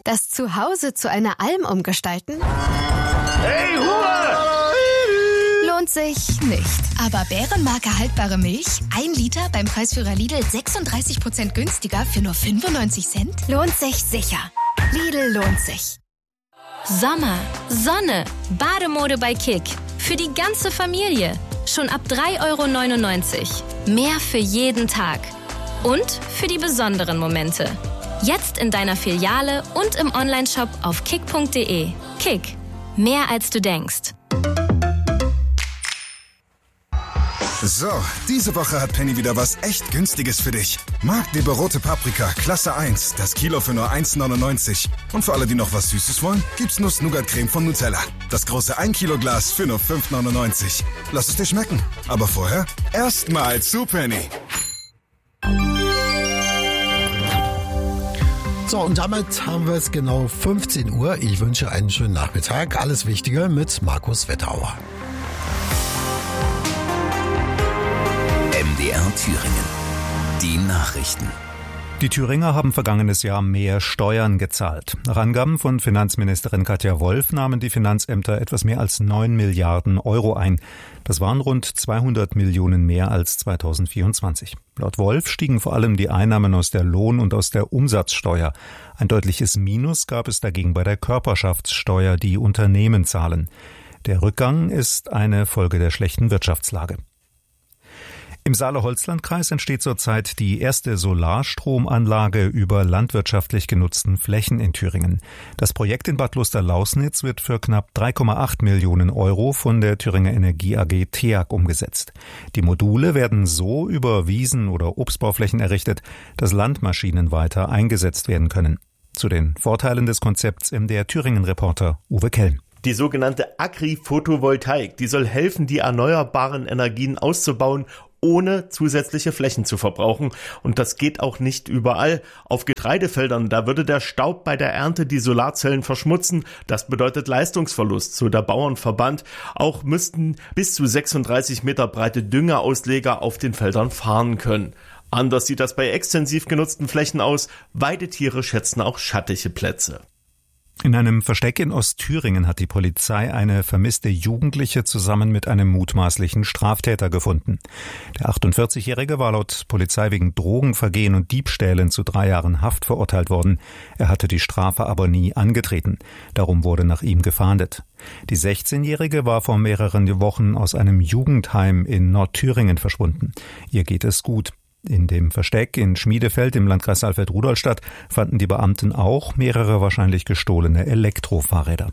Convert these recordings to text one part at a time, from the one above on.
Das Zuhause zu einer Alm umgestalten? Hey, Ruhe! Lohnt sich nicht. Aber Bärenmarke haltbare Milch, 1 Liter beim Preisführer Lidl 36% günstiger für nur 95 Cent? Lohnt sich sicher. Lidl lohnt sich. Sommer, Sonne, Bademode bei Kick. Für die ganze Familie. Schon ab 3,99 €. Mehr für jeden Tag. Und für die besonderen Momente. Jetzt in deiner Filiale und im Onlineshop auf kick.de. Kick. Mehr als du denkst. So, diese Woche hat Penny wieder was echt Günstiges für dich. Marktliebe rote Paprika, Klasse 1, das Kilo für nur 1,99. Und für alle, die noch was Süßes wollen, gibt's Nuss-Nougat-Creme von Nutella. Das große 1 Kilo Glas für nur 5,99. Lass es dir schmecken. Aber vorher erstmal zu Penny. So, und damit haben wir es genau 15 Uhr. Ich wünsche einen schönen Nachmittag. Alles Wichtige mit Markus Wetterauer. MDR Thüringen. Die Nachrichten. Die Thüringer haben vergangenes Jahr mehr Steuern gezahlt. Nach Angaben von Finanzministerin Katja Wolf nahmen die Finanzämter etwas mehr als 9 Milliarden € ein. Das waren rund 200 Millionen mehr als 2024. Laut Wolf stiegen vor allem die Einnahmen aus der Lohn- und aus der Umsatzsteuer. Ein deutliches Minus gab es dagegen bei der Körperschaftssteuer, die Unternehmen zahlen. Der Rückgang ist eine Folge der schlechten Wirtschaftslage. Im Saale-Holzland-Kreis entsteht zurzeit die erste Solarstromanlage über landwirtschaftlich genutzten Flächen in Thüringen. Das Projekt in Bad Luster-Lausnitz wird für knapp 3,8 Millionen € von der Thüringer Energie AG TEAG umgesetzt. Die Module werden so über Wiesen oder Obstbauflächen errichtet, dass Landmaschinen weiter eingesetzt werden können. Zu den Vorteilen des Konzepts MDR Thüringen-Reporter Uwe Kelm. Die sogenannte Agri-Photovoltaik, die soll helfen, die erneuerbaren Energien auszubauen, ohne zusätzliche Flächen zu verbrauchen. Und das geht auch nicht überall. Auf Getreidefeldern, da würde der Staub bei der Ernte die Solarzellen verschmutzen. Das bedeutet Leistungsverlust, so der Bauernverband. Auch müssten bis zu 36 Meter breite Düngerausleger auf den Feldern fahren können. Anders sieht das bei extensiv genutzten Flächen aus. Weidetiere schätzen auch schattige Plätze. In einem Versteck in Ostthüringen hat die Polizei eine vermisste Jugendliche zusammen mit einem mutmaßlichen Straftäter gefunden. Der 48-Jährige war laut Polizei wegen Drogenvergehen und Diebstählen zu 3 Jahren Haft verurteilt worden. Er hatte die Strafe aber nie angetreten. Darum wurde nach ihm gefahndet. Die 16-Jährige war vor mehreren Wochen aus einem Jugendheim in Nordthüringen verschwunden. Ihr geht es gut. In dem Versteck in Schmiedefeld im Landkreis Saalfeld-Rudolstadt fanden die Beamten auch mehrere wahrscheinlich gestohlene Elektrofahrräder.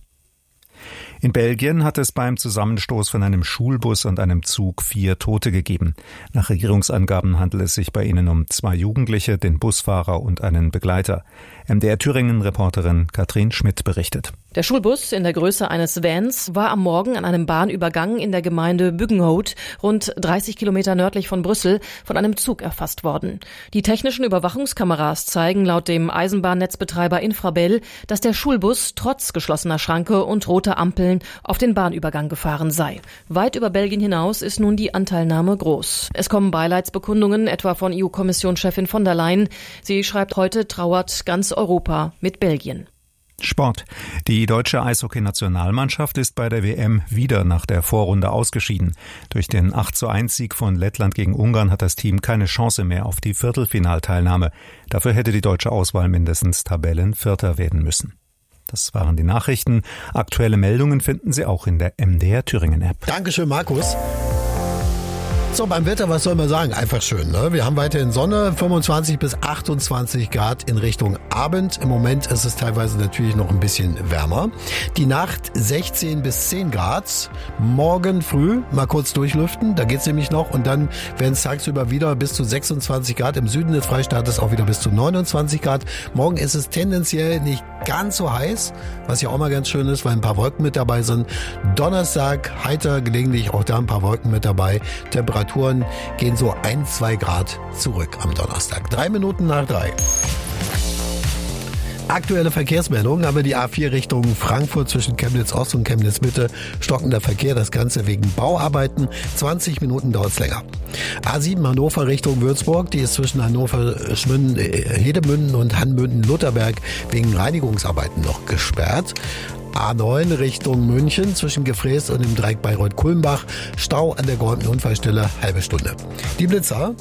In Belgien hat es beim Zusammenstoß von einem Schulbus und einem Zug 4 Tote gegeben. Nach Regierungsangaben handelt es sich bei ihnen um 2 Jugendliche, den Busfahrer und einen Begleiter. MDR Thüringen-Reporterin Katrin Schmidt berichtet. Der Schulbus in der Größe eines Vans war am Morgen an einem Bahnübergang in der Gemeinde Buggenhout, rund 30 Kilometer nördlich von Brüssel, von einem Zug erfasst worden. Die technischen Überwachungskameras zeigen laut dem Eisenbahnnetzbetreiber Infrabel, dass der Schulbus trotz geschlossener Schranke und roter Ampeln auf den Bahnübergang gefahren sei. Weit über Belgien hinaus ist nun die Anteilnahme groß. Es kommen Beileidsbekundungen, etwa von EU-Kommissionschefin von der Leyen. Sie schreibt heute, trauert ganz Europa mit Belgien. Sport. Die deutsche Eishockey-Nationalmannschaft ist bei der WM wieder nach der Vorrunde ausgeschieden. Durch den 8:1-Sieg von Lettland gegen Ungarn hat das Team keine Chance mehr auf die Viertelfinalteilnahme. Dafür hätte die deutsche Auswahl mindestens Tabellenvierter werden müssen. Das waren die Nachrichten. Aktuelle Meldungen finden Sie auch in der MDR Thüringen-App. Dankeschön, Markus. So, beim Wetter, was soll man sagen? Einfach schön, ne? Wir haben weiterhin Sonne, 25 bis 28 Grad in Richtung Abend. Im Moment ist es teilweise natürlich noch ein bisschen wärmer. Die Nacht 16 bis 10 Grad. Morgen früh mal kurz durchlüften, da geht's nämlich noch. Und dann werden es tagsüber wieder bis zu 26 Grad. Im Süden des Freistaates auch wieder bis zu 29 Grad. Morgen ist es tendenziell nicht ganz so heiß, was ja auch mal ganz schön ist, weil ein paar Wolken mit dabei sind. Donnerstag heiter, gelegentlich auch da ein paar Wolken mit dabei. Temperaturen gehen so 1-2 Grad zurück am Donnerstag. 3 Minuten nach 3. Aktuelle Verkehrsmeldungen haben wir die A4 Richtung Frankfurt zwischen Chemnitz Ost und Chemnitz Mitte. Stockender Verkehr, das Ganze wegen Bauarbeiten. 20 Minuten dauert es länger. A7 Hannover Richtung Würzburg, die ist zwischen Hannover, Hedemünden und Hanmünden-Lutherberg wegen Reinigungsarbeiten noch gesperrt. A9 Richtung München zwischen Gefräß und dem Dreieck Bayreuth-Kulmbach. Stau an der geräumten Unfallstelle, halbe Stunde. Die Blitzer.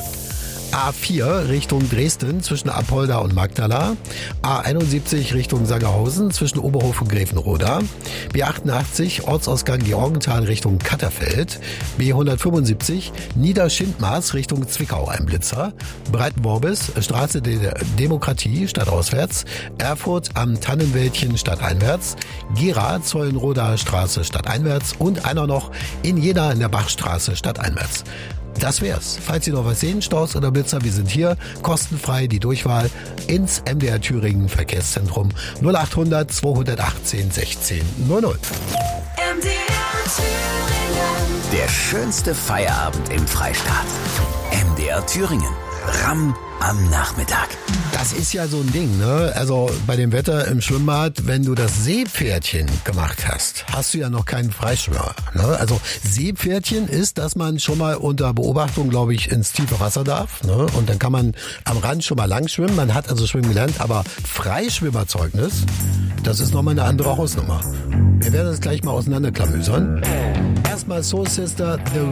A4 Richtung Dresden zwischen Apolda und Magdala. A71 Richtung Sangerhausen zwischen Oberhof und Grevenroda. B88 Ortsausgang Georgenthal Richtung Katterfeld. B175 Niederschindmaß Richtung Zwickau, ein Blitzer. Breitenworbis Straße der Demokratie stadtauswärts. Erfurt am Tannenwäldchen stadteinwärts. Gera Zeulenroda Straße stadteinwärts. Und einer noch in Jena in der Bachstraße stadteinwärts. Das wär's. Falls Sie noch was sehen, Staus oder Blitzer, wir sind hier. Kostenfrei die Durchwahl ins MDR Thüringen Verkehrszentrum 0800 218 16 00. MDR Thüringen. Der schönste Feierabend im Freistaat. MDR Thüringen. Ramm am Nachmittag. Das ist ja so ein Ding, ne? Also bei dem Wetter im Schwimmbad, wenn du das Seepferdchen gemacht hast, hast du ja noch keinen Freischwimmer. Ne? Also Seepferdchen ist, dass man schon mal unter Beobachtung, glaube ich, ins tiefe Wasser darf. Ne? Und dann kann man am Rand schon mal lang schwimmen. Man hat also schwimmen gelernt, aber Freischwimmerzeugnis, das ist nochmal eine andere Hausnummer. Wir werden das gleich mal auseinanderklamüsern. Erstmal Soul Sister, The